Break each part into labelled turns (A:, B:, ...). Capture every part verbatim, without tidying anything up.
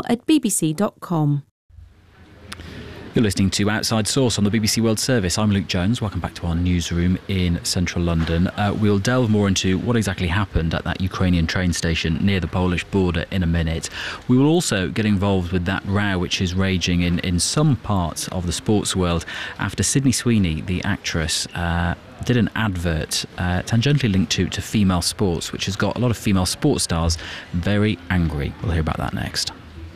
A: at b b c dot com.
B: You're listening to Outside Source on the B B C World Service. I'm Luke Jones. Welcome back to our newsroom in central London. Uh, we'll delve more into what exactly happened at that Ukrainian train station near the Polish border in a minute. We will also get involved with that row which is raging in, in some parts of the sports world after Sydney Sweeney, the actress, uh, did an advert uh, tangentially linked to, to female sports, which has got a lot of female sports stars very angry. We'll hear about that next.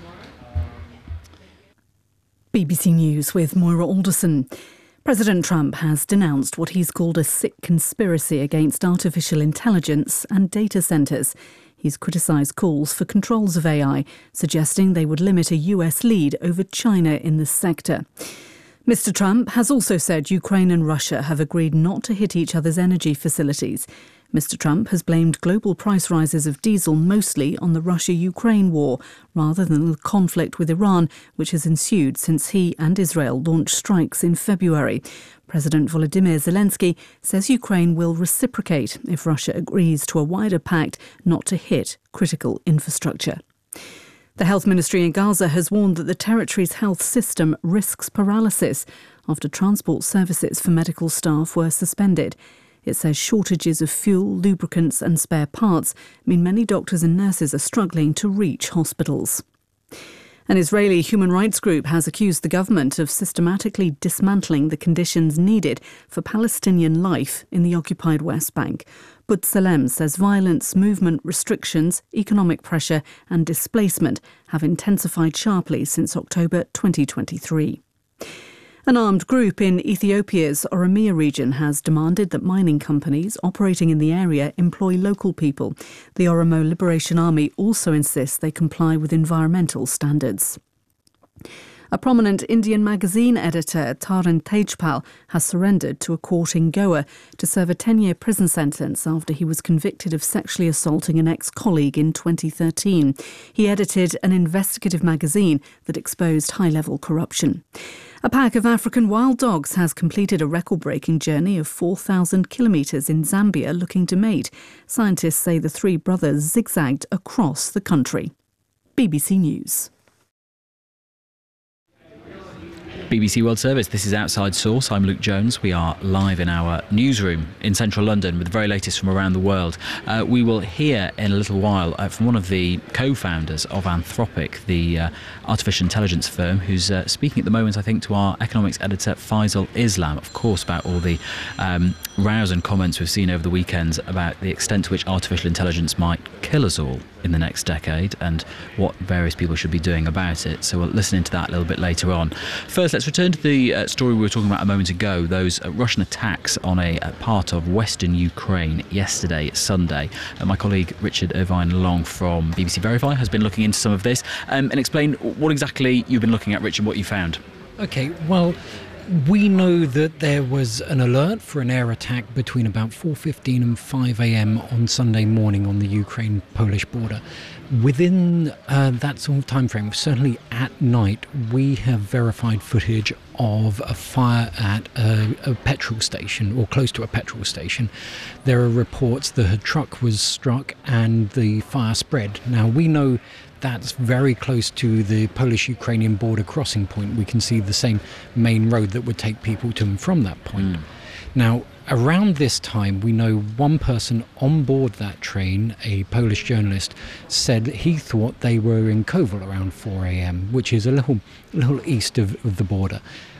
C: B B C News with Moira Alderson. President Trump has denounced what he's called a sick conspiracy against artificial intelligence and data centres. He's criticised calls for controls of A I, suggesting they would limit a U S lead over China in this sector. Mister Trump has also said Ukraine and Russia have agreed not to hit each other's energy facilities. Mister Trump has blamed global price rises of diesel mostly on the Russia-Ukraine war, rather than the conflict with Iran, which has ensued since he and Israel launched strikes in February. President Volodymyr Zelensky says Ukraine will reciprocate if Russia agrees to a wider pact not to hit critical infrastructure. The Health Ministry in Gaza has warned that the territory's health system risks paralysis after transport services for medical staff were suspended. It says shortages of fuel, lubricants and spare parts mean many doctors and nurses are struggling to reach hospitals. An Israeli human rights group has accused the government of systematically dismantling the conditions needed for Palestinian life in the occupied West Bank. B'Tselem says violence, movement restrictions, economic pressure and displacement have intensified sharply since October twenty twenty-three. An armed group in Ethiopia's Oromia region has demanded that mining companies operating in the area employ local people. The Oromo Liberation Army also insists they comply with environmental standards. A prominent Indian magazine editor, Taran Tejpal, has surrendered to a court in Goa to serve a ten-year prison sentence after he was convicted of sexually assaulting an ex-colleague in twenty thirteen. He edited an investigative magazine that exposed high-level corruption. A pack of African wild dogs has completed a record-breaking journey of four thousand kilometres in Zambia looking to mate. Scientists say the three brothers zigzagged across the country. B B C News.
B: B B C World Service, this is Outside Source. I'm Luke Jones. We are live in our newsroom in central London with the very latest from around the world. Uh, we will hear in a little while uh, from one of the co-founders of Anthropic, the uh, artificial intelligence firm, who's uh, speaking at the moment, I think, to our economics editor, Faisal Islam, of course, about all the um, rows and comments we've seen over the weekends about the extent to which artificial intelligence might kill us all in the next decade and what various people should be doing about it. So we'll listen into that a little bit later on. First, let's return to the uh, story we were talking about a moment ago, those uh, Russian attacks on a, a part of western Ukraine yesterday, Sunday. Uh, my colleague Richard Irvine Long from B B C Verify has been looking into some of this um, and explain what exactly you've been looking at, Richard, what you found.
D: OK, well, we know that there was an alert for an air attack between about four fifteen and five a.m. on Sunday morning on the Ukraine-Polish border. Within uh, that sort of time frame, certainly at night, we have verified footage of a fire at a, a petrol station or close to a petrol station. There are reports that a truck was struck and the fire spread. Now, we know that's very close to the Polish-Ukrainian border crossing point. We can see the same main road that would take people to and from that point. Mm. Now, around this time, we know one person on board that train, a Polish journalist, said he thought they were in Kovel around four a.m., which is a little, little east of, of the border.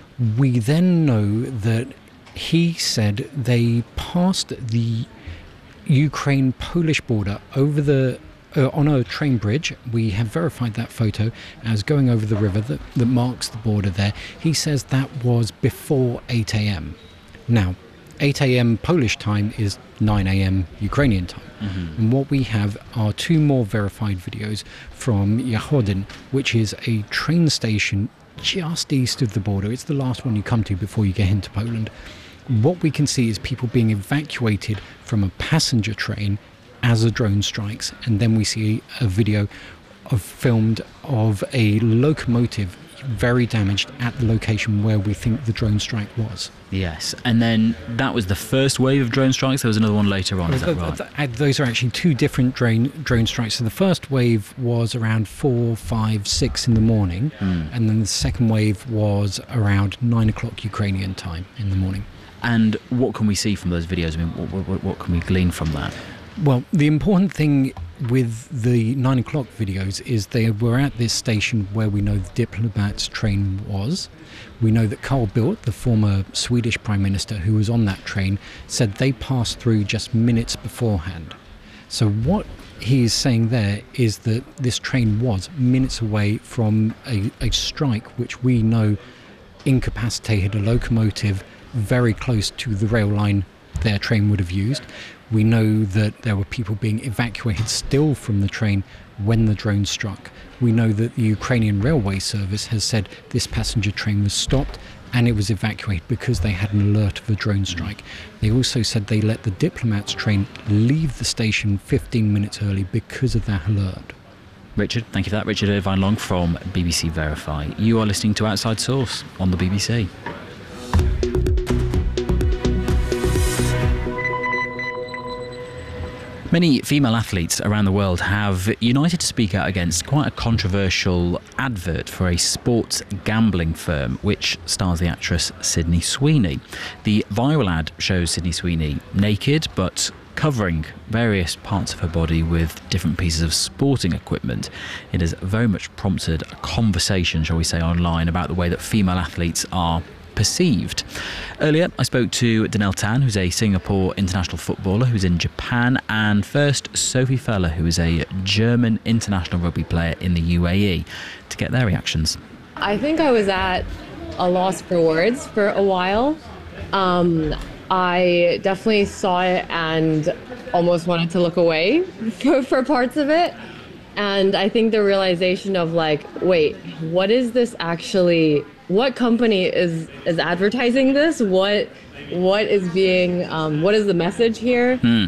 D: We then know that he said they passed the Ukraine-Polish border over the Uh, on a train bridge. We have verified that photo as going over the river that, that marks the border there. He says that was before eight a.m. Now, eight a.m. Polish time is nine a.m. Ukrainian time. Mm-hmm. And what we have are two more verified videos from Yahodin, which is a train station just east of the border. It's the last one you come to before you get into Poland. What we can see is people being evacuated from a passenger train as a drone strikes, and then we see a video of filmed of a locomotive very damaged at the location where we think the drone strike was.
B: Yes, and then that was the first wave of drone strikes. There was another one later on, is that right?
D: Those are actually two different drone, drone strikes. So the first wave was around four, five, six in the morning, mm. and then the second wave was around nine o'clock Ukrainian time in the morning.
B: And what can we see from those videos? I mean, what, what, what can we glean from that?
D: Well, the important thing with the nine o'clock videos is they were at this station where we know the diplomat's train was. We know that Carl Bildt, the former Swedish Prime Minister who was on that train, said they passed through just minutes beforehand. So what he is saying there is that this train was minutes away from a, a strike which we know incapacitated a locomotive very close to the rail line their train would have used. We know that there were people being evacuated still from the train when the drone struck. We know that the Ukrainian railway service has said this passenger train was stopped and it was evacuated because they had an alert of a drone strike. They also said they let the diplomat's train leave the station fifteen minutes early because of that alert.
B: Richard, thank you for that. Richard Irvine Long from B B C Verify. You are listening to Outside Source on the B B C. Many female athletes around the world have united to speak out against quite a controversial advert for a sports gambling firm which stars the actress Sydney Sweeney. The viral ad shows Sydney Sweeney naked but covering various parts of her body with different pieces of sporting equipment. It has very much prompted a conversation, shall we say, online about the way that female athletes are perceived. Earlier, I spoke to Donnell Tan, who's a Singapore international footballer who's in Japan, and first Sophie Feller, who is a German international rugby player in the U A E, to get their reactions.
E: I think I was at a loss for words for a while. Um, I definitely saw it and almost wanted to look away for, for parts of it. And I think the realization of like, wait, what is this actually? What company is is advertising this? What what is being um, what is the message here? Hmm.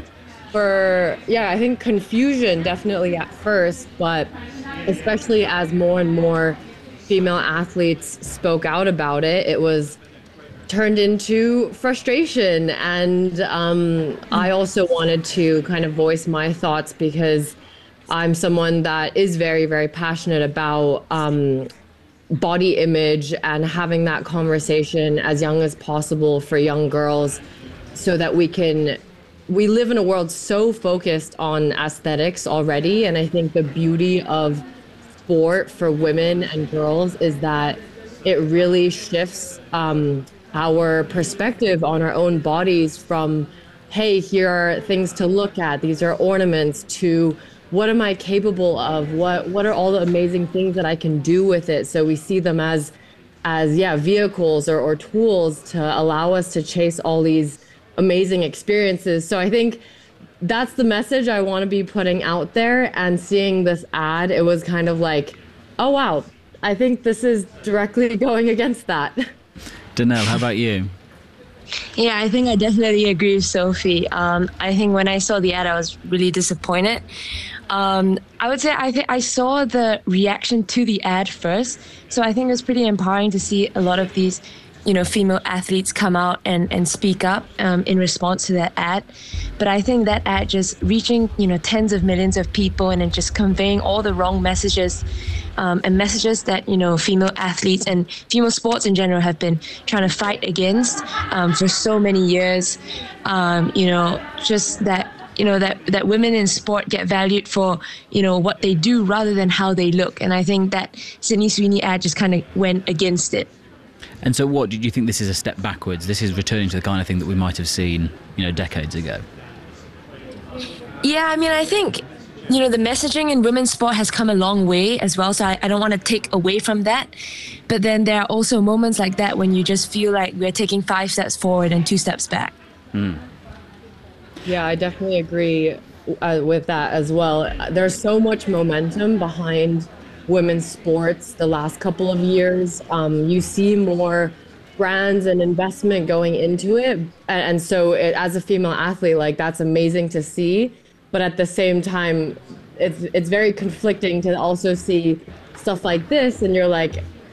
E: For yeah, I think confusion definitely at first, but especially as more and more female athletes spoke out about it, it was turned into frustration. And um, I also wanted to kind of voice my thoughts because I'm someone that is very, very passionate about um, body image and having that conversation as young as possible for young girls so that we can, we live in a world so focused on aesthetics already. And I think the beauty of sport for women and girls is that it really shifts um, our perspective on our own bodies from, hey, here are things to look at, these are ornaments, to what am I capable of? What what are all the amazing things that I can do with it? So we see them as, as yeah, vehicles or, or tools to allow us to chase all these amazing experiences. So I think that's the message I want to be putting out there. And seeing this ad, it was kind of like, oh, wow, I think this is directly going against that.
B: Donnell, how about you?
F: Yeah, I think I definitely agree with Sophie. Um, I think when I saw the ad, I was really disappointed. Um, I would say I think I saw the reaction to the ad first. So I think it was pretty empowering to see a lot of these, you know, female athletes come out and, and speak up um, in response to that ad. But I think that ad just reaching, you know, tens of millions of people and then just conveying all the wrong messages um, and messages that, you know, female athletes and female sports in general have been trying to fight against um, for so many years. Um, you know, just that, you know, that, that women in sport get valued for, you know, what they do rather than how they look. And I think that Sydney Sweeney ad just kind of went against it.
B: And so what, did you think this is a step backwards? This is returning to the kind of thing that we might have seen, you know, decades ago?
F: Yeah, I mean, I think, you know, the messaging in women's sport has come a long way as well. So I, I don't want to take away from that. But then there are also moments like that when you just feel like we're taking five steps forward and two steps back. Mm.
E: Yeah, I definitely agree uh, with that as well. There's so much momentum behind women's sports the last couple of years. Um, you see more brands and investment going into it. And, and so it, as a female athlete, like that's amazing to see. But at the same time, it's it's very conflicting to also see stuff like this. And you're like,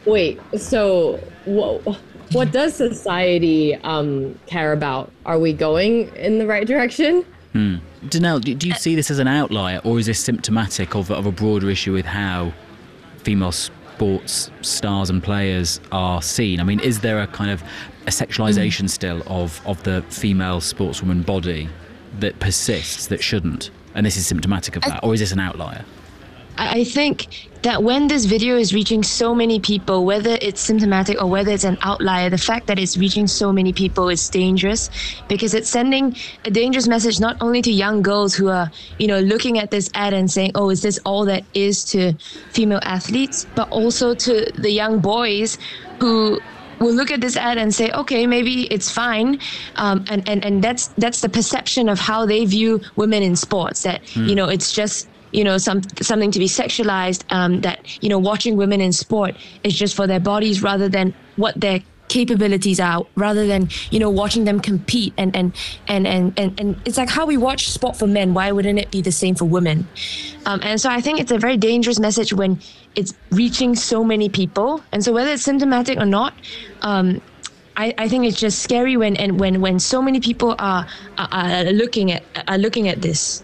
E: Wait, so what, what does society um, care about? Are we going in the right direction?
B: Hmm. Danelle, do, do you see this as an outlier, or is this symptomatic of, of a broader issue with how female sports stars and players are seen? I mean, is there a kind of a sexualisation still of, of the female sportswoman body that persists, that shouldn't? And this is symptomatic of that, or is this an outlier?
F: I think that when this video is reaching so many people, whether it's symptomatic or whether it's an outlier, the fact that it's reaching so many people is dangerous, because it's sending a dangerous message not only to young girls who are, you know, looking at this ad and saying, oh, is this all that is to female athletes, but also to the young boys who will look at this ad and say, okay, maybe it's fine. Um, and, and, and that's that's the perception of how they view women in sports, that, mm. you know, it's just, you know, some something to be sexualized, um, that, you know, watching women in sport is just for their bodies rather than what their capabilities are, rather than, you know, watching them compete. And and and and and, and it's like how we watch sport for men. Why wouldn't it be the same for women? Um, and so I think it's a very dangerous message when it's reaching so many people. And so whether it's symptomatic or not, um, I, I think it's just scary when and when when so many people are, are, are looking at are looking at this.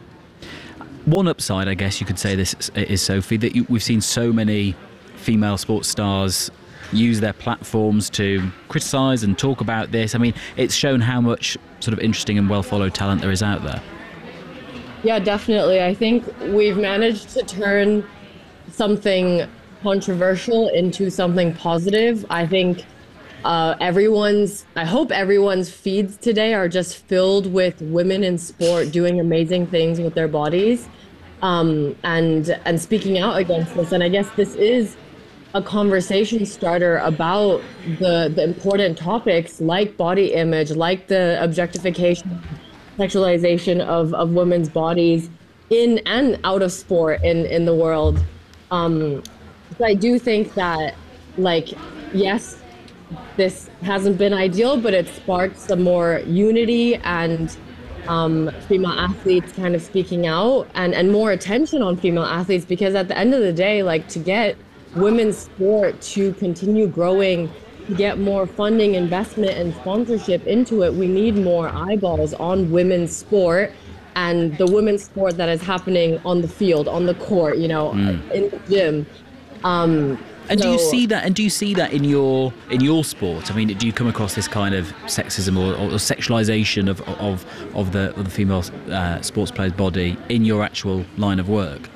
B: One upside, I guess you could say this is, Sophie, that you, we've seen so many female sports stars use their platforms to criticise and talk about this. I mean, it's shown how much sort of interesting and well-followed talent there is out there.
E: Yeah, definitely. I think we've managed to turn something controversial into something positive. I think uh, everyone's, I hope everyone's feeds today are just filled with women in sport doing amazing things with their bodies, um, and and speaking out against this. And I guess this is a conversation starter about the the important topics like body image, like the objectification, sexualization of, of women's bodies in and out of sport in, in the world. Um, so I do think that, like, yes, this hasn't been ideal, but it sparked some more unity and um, female athletes kind of speaking out, and, and more attention on female athletes, because at the end of the day, like, to get women's sport to continue growing, to get more funding, investment, and sponsorship into it, we need more eyeballs on women's sport and the women's sport that is happening on the field, on the court, you know, mm. in the gym. Um,
B: And
E: so,
B: do you see that? And do you see that in your in your sport? I mean, do you come across this kind of sexism or, or sexualization of of of the of the female uh, sports player's body in your actual line of work?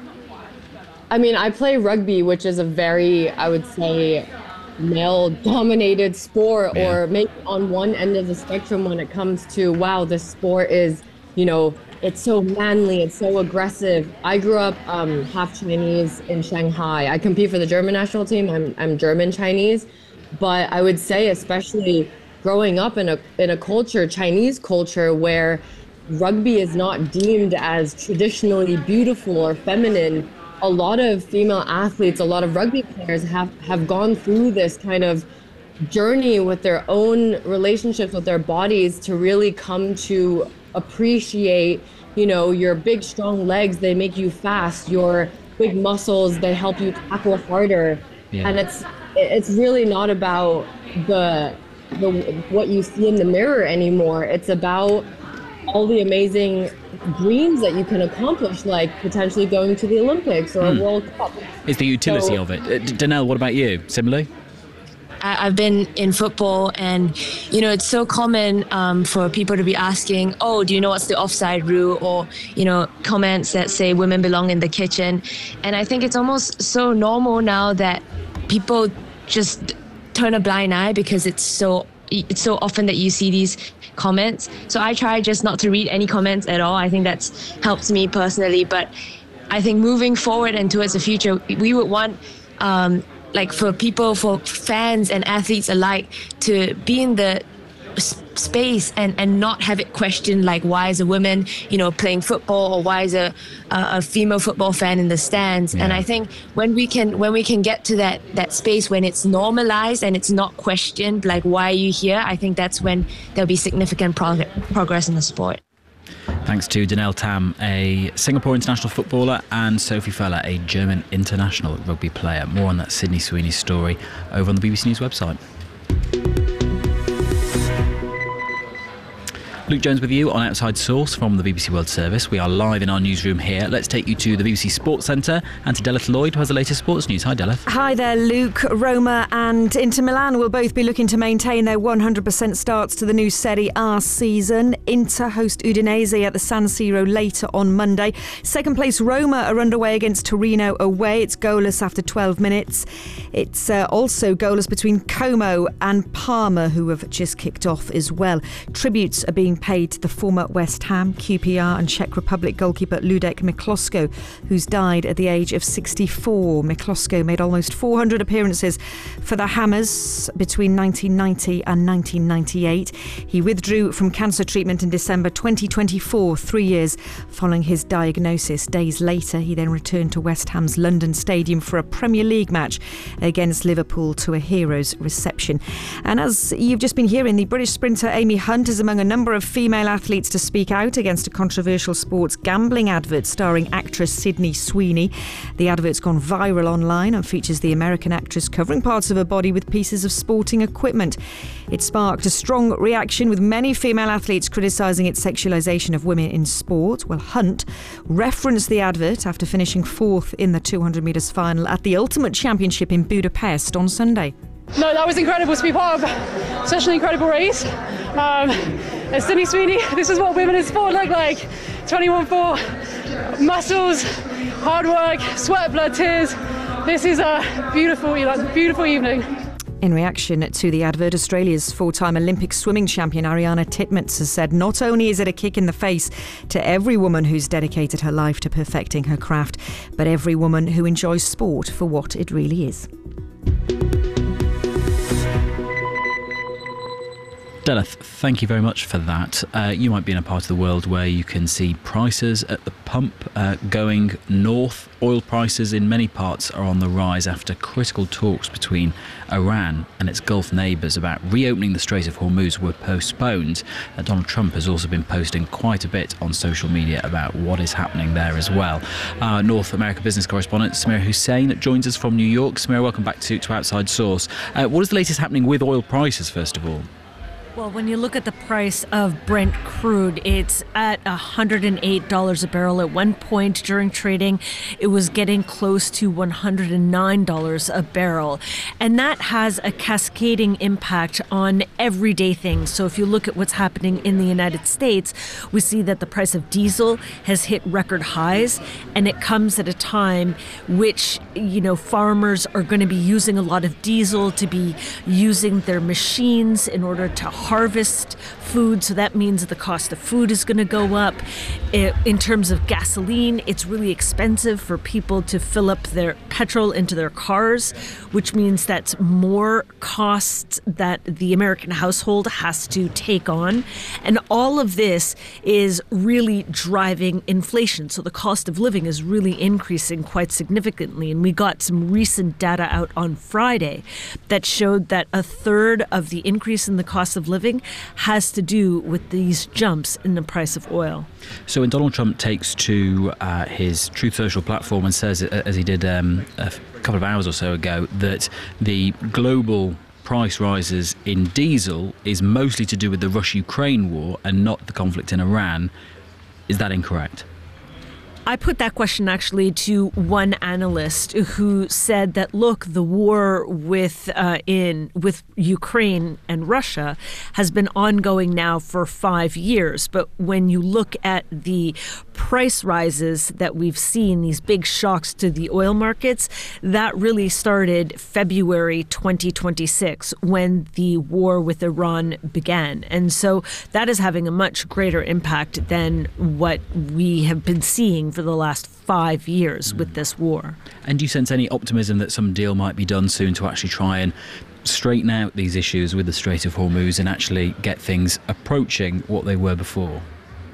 E: I mean, I play rugby, which is a very, I would say, male-dominated sport, yeah. or maybe on one end of the spectrum when it comes to, wow, this sport is, you know, it's so manly, it's so aggressive. I grew up um, half Chinese in Shanghai. I compete for the German national team. I'm I'm German Chinese, but I would say, especially growing up in a in a culture, Chinese culture, where rugby is not deemed as traditionally beautiful or feminine, a lot of female athletes, a lot of rugby players have have gone through this kind of journey with their own relationships with their bodies to really come to appreciate, you know, your big strong legs, they make you fast, your big muscles, they help you tackle harder. Yeah. And it's it's really not about the the what you see in the mirror anymore. It's about all the amazing dreams that you can accomplish, like potentially going to the Olympics or mm. a World Cup.
B: It's the utility so, of it. Uh, Danelle, what about you? Similarly?
F: I've been in football, and, you know, it's so common um, for people to be asking, oh, do you know what's the offside rule? Or, you know, comments that say women belong in the kitchen. And I think it's almost so normal now that people just turn a blind eye because it's so it's so often that you see these comments. So I try just not to read any comments at all. I think that's helped me personally. But I think moving forward and towards the future, we would want um, like for people, for fans and athletes alike, to be in the space and, and not have it questioned, like, why is a woman, you know, playing football, or why is a a female football fan in the stands? Yeah. And I think when we can when we can get to that that space when it's normalized and it's not questioned, like, why are you here? I think that's when there'll be significant prog- progress in the sport.
B: Thanks to Danielle Tam, a Singapore international footballer, and Sophie Feller, a German international rugby player. More on that Sydney Sweeney story over on the B B C News website. Luke Jones with you on Outside Source from the B B C World Service. We are live in our newsroom here. Let's take you to the B B C Sports Centre and to Delith Lloyd, who has the latest sports news. Hi, Delith.
G: Hi there, Luke. Roma and Inter Milan will both be looking to maintain their one hundred percent starts to the new Serie A season. Inter host Udinese at the San Siro later on Monday. Second place Roma are underway against Torino away. It's goalless after twelve minutes. It's uh, also goalless between Como and Parma, who have just kicked off as well. Tributes are being paid to the former West Ham, Q P R and Czech Republic goalkeeper Ludek Miklosko, who's died at the age of sixty-four. Miklosko made almost four hundred appearances for the Hammers between nineteen ninety and nineteen ninety-eight. He withdrew from cancer treatment in December twenty twenty-four, three years following his diagnosis. Days later, he then returned to West Ham's London Stadium for a Premier League match against Liverpool to a hero's reception. And as you've just been hearing, the British sprinter Amy Hunt is among a number of female athletes to speak out against a controversial sports gambling advert starring actress Sydney Sweeney. The advert's gone viral online and features the American actress covering parts of her body with pieces of sporting equipment. It sparked a strong reaction, with many female athletes criticising its sexualisation of women in sport. Well, Hunt referenced the advert after finishing fourth in the two hundred metres final at the Ultimate Championship in Budapest on Sunday.
H: No, that was incredible to be part of such an incredible race. Um, as Sydney Sweeney, this is what women in sport look like. twenty-one four, muscles, hard work, sweat, blood, tears. This is a beautiful, beautiful evening.
G: In reaction to the advert, Australia's four-time Olympic swimming champion Ariana Titmuts has said not only is it a kick in the face to every woman who's dedicated her life to perfecting her craft, but every woman who enjoys sport for what it really is.
B: Delith, thank you very much for that. Uh, you might be in a part of the world where you can see prices at the pump uh, going north. Oil prices in many parts are on the rise after critical talks between Iran and its Gulf neighbours about reopening the Strait of Hormuz were postponed. Uh, Donald Trump has also been posting quite a bit on social media about what is happening there as well. Our North America business correspondent Samira Hussein joins us from New York. Samira, welcome back to, to Outside Source. Uh, what is the latest happening with oil prices, first of all?
A: Well, when you look at the price of Brent crude, it's at one hundred eight dollars a barrel. At one point during trading, it was getting close to one hundred nine dollars a barrel. And that has a cascading impact on everyday things. So if you look at what's happening in the United States, we see that the price of diesel has hit record highs, and it comes at a time which, you know, farmers are going to be using a lot of diesel to be using their machines in order to harvest food, so that means the cost of food is going to go up. In terms of gasoline, it's really expensive for people to fill up their petrol into their cars, which means that's more costs that the American household has to take on. And all of this is really driving inflation. So the cost of living is really increasing quite significantly. And we got some recent data out on Friday that showed that a third of the increase in the cost of living has to do with these jumps in the price of oil.
B: So when Donald Trump takes to uh, his Truth Social platform and says, as he did um, a couple of hours or so ago, that the global price rises in diesel is mostly to do with the Russia-Ukraine war and not the conflict in Iran, is that incorrect?
A: I put that question actually to one analyst who said that, look, the war with uh, in with Ukraine and Russia has been ongoing now for five years. But when you look at the price rises that we've seen, these big shocks to the oil markets, that really started February twenty twenty-six when the war with Iran began. And so that is having a much greater impact than what we have been seeing for the last five years with this war.
B: And do you sense any optimism that some deal might be done soon to actually try and straighten out these issues with the Strait of Hormuz and actually get things approaching what they were before?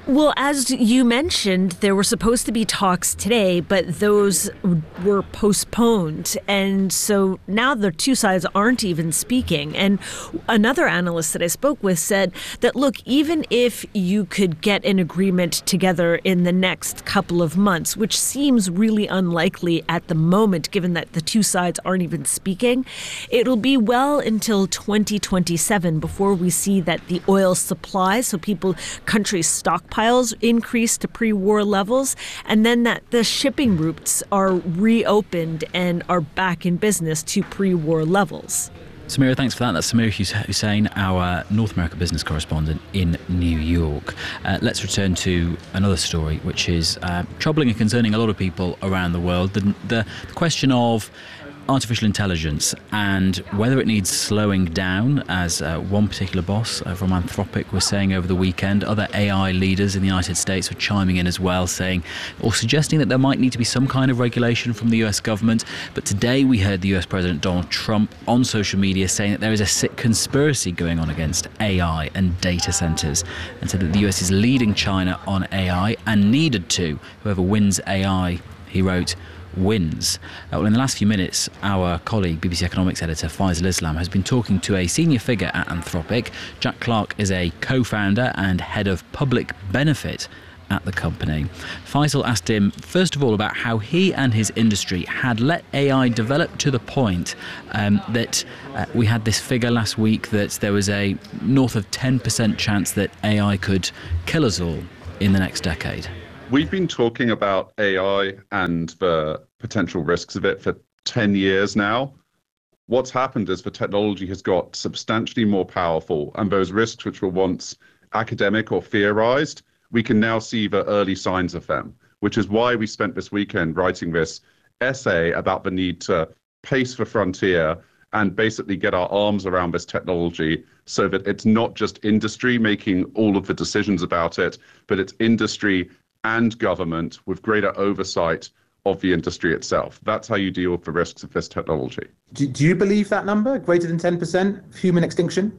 A: Well, as you mentioned, there were supposed to be talks today, but those were postponed. And so now the two sides aren't even speaking. And another analyst that I spoke with said that, look, even if you could get an agreement together in the next couple of months, which seems really unlikely at the moment, given that the two sides aren't even speaking, it'll be well until twenty twenty-seven before we see that the oil supply, so people, countries stockpile, piles increase to pre-war levels, and then that the shipping routes are reopened and are back in business to pre-war levels.
B: Samira, thanks for that. That's Samira Hussain, our North America business correspondent in New York. Uh, let's return to another story, which is uh, troubling and concerning a lot of people around the world. The, the, the question of artificial intelligence and whether it needs slowing down, as uh, one particular boss uh, from Anthropic was saying over the weekend. Other A I leaders in the United States were chiming in as well, saying or suggesting that there might need to be some kind of regulation from the U S government. But today we heard the U S President Donald Trump on social media saying that there is a sick conspiracy going on against A I and data centers, and said that the U S is leading China on A I and needed to. Whoever wins A I, he wrote, wins. Uh, well, in the last few minutes, our colleague, B B C economics editor Faisal Islam, has been talking to a senior figure at Anthropic. Jack Clark is a co-founder and head of public benefit at the company. Faisal asked him, first of all, about how he and his industry had let A I develop to the point um, that uh, we had this figure last week that there was a north of ten percent chance that A I could kill us all in the next decade.
I: We've been talking about A I and the potential risks of it for ten years now. What's happened is the technology has got substantially more powerful, and those risks which were once academic or theorized, we can now see the early signs of them, which is why we spent this weekend writing this essay about the need to pace the frontier and basically get our arms around this technology so that it's not just industry making all of the decisions about it, but it's industry and government with greater oversight of the industry itself. That's how you deal with the risks of this technology.
J: Do, do you believe that number, greater than ten percent human extinction?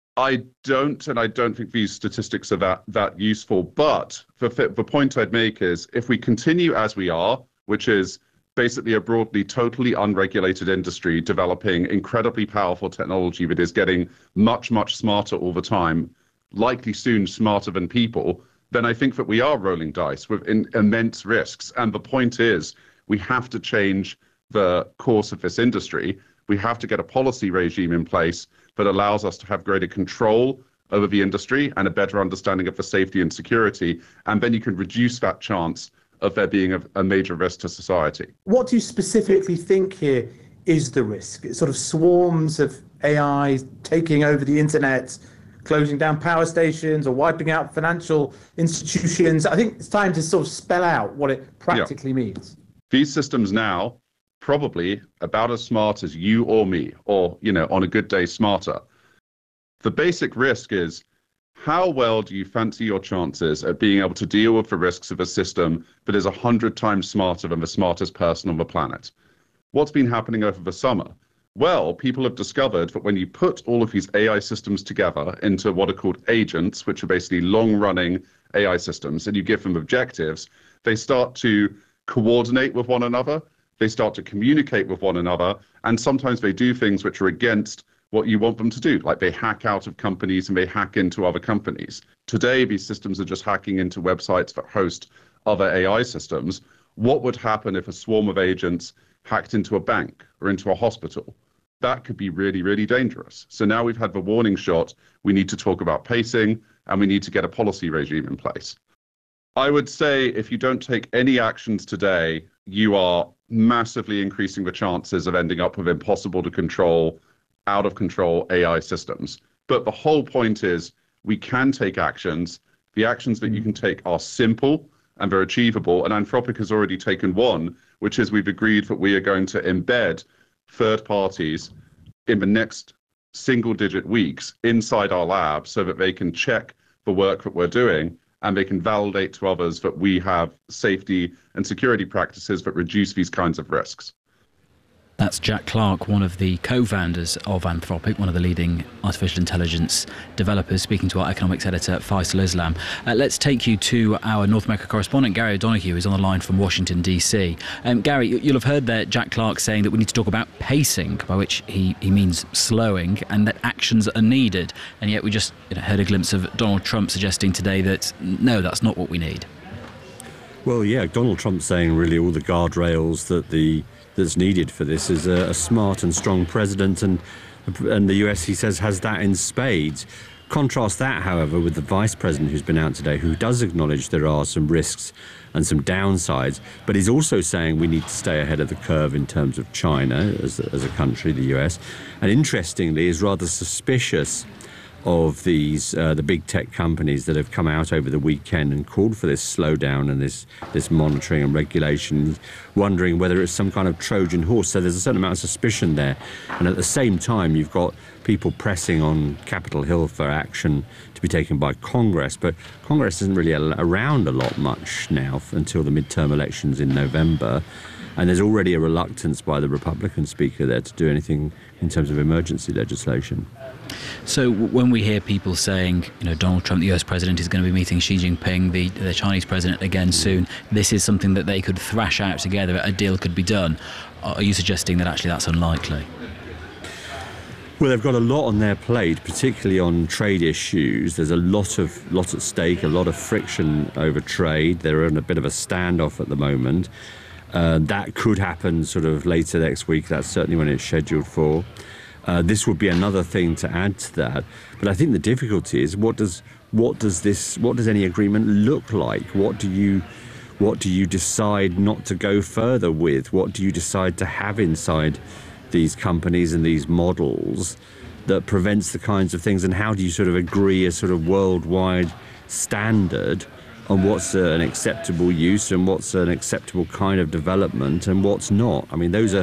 I: I don't, and I don't think these statistics are that, that useful. But the, the point I'd make is if we continue as we are, which is basically a broadly totally unregulated industry developing incredibly powerful technology that is getting much, much smarter all the time, likely soon smarter than people, then I think that we are rolling dice with in, immense risks. And the point is, we have to change the course of this industry. We have to get a policy regime in place that allows us to have greater control over the industry and a better understanding of the safety and security. And then you can reduce that chance of there being a, a major risk to society.
J: What do you specifically think here is the risk? It's sort of swarms of A I taking over the internet, closing down power stations or wiping out financial institutions. I think it's time to sort of spell out what it practically yeah. means.
I: These systems now, probably about as smart as you or me, or, you know, on a good day, smarter. The basic risk is, how well do you fancy your chances at being able to deal with the risks of a system that is a hundred times smarter than the smartest person on the planet? What's been happening over the summer? Well, people have discovered that when you put all of these A I systems together into what are called agents, which are basically long-running A I systems, and you give them objectives, they start to coordinate with one another, they start to communicate with one another, and sometimes they do things which are against what you want them to do, like they hack out of companies and they hack into other companies. Today, these systems are just hacking into websites that host other A I systems. What would happen if a swarm of agents hacked into a bank or into a hospital? That could be really, really dangerous. So now we've had the warning shot. We need to talk about pacing and we need to get a policy regime in place. I would say if you don't take any actions today, you are massively increasing the chances of ending up with impossible to control, out of control A I systems. But the whole point is we can take actions. The actions that you can take are simple and they're achievable. And Anthropic has already taken one, which is we've agreed that we are going to embed third parties in the next single digit weeks inside our lab so that they can check the work that we're doing and they can validate to others that we have safety and security practices that reduce these kinds of risks.
B: That's Jack Clark, one of the co-founders of Anthropic, one of the leading artificial intelligence developers, speaking to our economics editor, Faisal Islam. Uh, let's take you to our North America correspondent, Gary O'Donoghue, who's on the line from Washington, D C. Um, Gary, you'll have heard there Jack Clark saying that we need to talk about pacing, by which he, he means slowing, and that actions are needed. And yet we just you know, heard a glimpse of Donald Trump suggesting today that, no, that's not what we need.
K: Well, yeah, Donald Trump saying really all the guardrails that the that's needed for this is a, a smart and strong president, and and the U S, he says, has that in spades. Contrast that, however, with the vice president who's been out today, who does acknowledge there are some risks and some downsides, but he's also saying we need to stay ahead of the curve in terms of China as, as a country, the U S, and interestingly is rather suspicious of these uh, the big tech companies that have come out over the weekend and called for this slowdown and this this monitoring and regulation, wondering whether it's some kind of Trojan horse. So there's a certain amount of suspicion there, and at the same time you've got people pressing on Capitol Hill for action to be taken by Congress, but Congress isn't really around a lot much now until the midterm elections in November. And there's already a reluctance by the Republican Speaker there to do anything in terms of emergency legislation.
B: So when we hear people saying, you know, Donald Trump, the U S president, is going to be meeting Xi Jinping, the, the Chinese president, again soon, this is something that they could thrash out together, a deal could be done. Are you suggesting that actually that's unlikely?
K: Well, they've got a lot on their plate, particularly on trade issues. There's a lot of lot at stake, a lot of friction over trade. They're in a bit of a standoff at the moment. Uh, that could happen sort of later next week. That's certainly when it's scheduled for. Uh, this would be another thing to add to that. But I think the difficulty is what does what does this what does any agreement look like? What do you what do you decide not to go further with? What do you decide to have inside these companies and these models that prevents the kinds of things? And how do you sort of agree a sort of worldwide standard on what's uh, an acceptable use and what's an acceptable kind of development and what's not? I mean, those are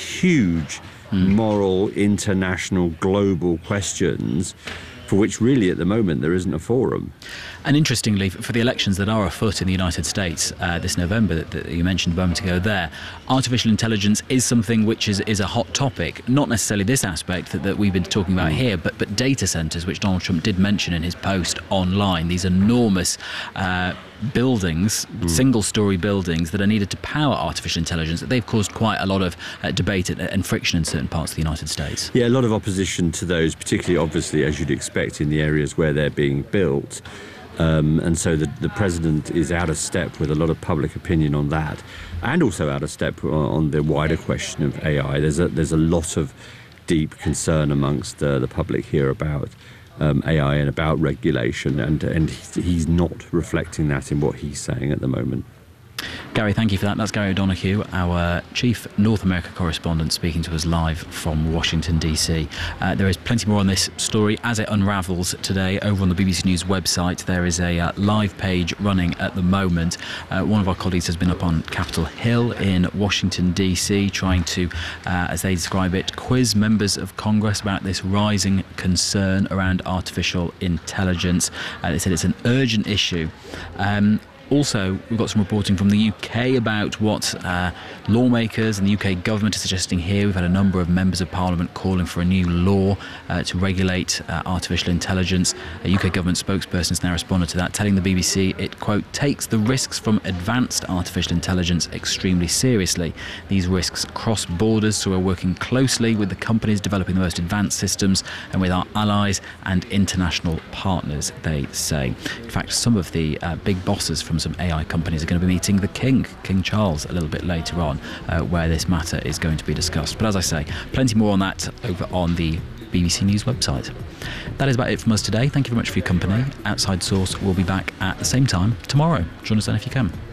K: huge mm. moral, international, global questions for which really at the moment there isn't a forum.
B: And interestingly, for the elections that are afoot in the United States uh, this November that, that you mentioned a moment ago there, artificial intelligence is something which is, is a hot topic. Not necessarily this aspect that, that we've been talking about here, but, but data centres, which Donald Trump did mention in his post online, these enormous uh, buildings, mm. single-storey buildings that are needed to power artificial intelligence. They've caused quite a lot of uh, debate and, and friction in certain parts of the United States.
K: Yeah, a lot of opposition to those, particularly obviously, as you'd expect, in the areas where they're being built. Um, and so the, the president is out of step with a lot of public opinion on that, and also out of step on the wider question of A I. There's a there's a lot of deep concern amongst uh, the public here about um, A I and about regulation, and and he's not reflecting that in what he's saying at the moment.
B: Gary, thank you for that. That's Gary O'Donoghue, our chief North America correspondent, speaking to us live from Washington, D C. Uh, there is plenty more on this story as it unravels today over on the B B C News website. There is a uh, live page running at the moment. Uh, one of our colleagues has been up on Capitol Hill in Washington, D C, trying to, uh, as they describe it, quiz members of Congress about this rising concern around artificial intelligence. Uh, they said it's an urgent issue. Um, Also, we've got some reporting from the U K about what uh, lawmakers and the U K government are suggesting here. We've had a number of members of Parliament calling for a new law uh, to regulate uh, artificial intelligence. A U K government spokesperson has now responded to that, telling the B B C it, quote, takes the risks from advanced artificial intelligence extremely seriously. These risks cross borders, so we're working closely with the companies developing the most advanced systems and with our allies and international partners, they say. In fact, some of the uh, big bosses from some A I companies are going to be meeting the King, King Charles, a little bit later on, uh, where this matter is going to be discussed. But as I say, plenty more on that over on the B B C News website. That is about it from us today. Thank you very much for your company. Outside Source will be back at the same time tomorrow. Join us then if you can.